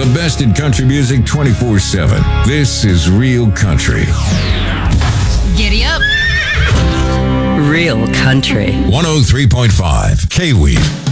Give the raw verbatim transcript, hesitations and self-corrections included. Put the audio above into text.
The best in country music twenty-four seven. This is Real Country. Giddy up. Real Country. one oh three point five K-Weed.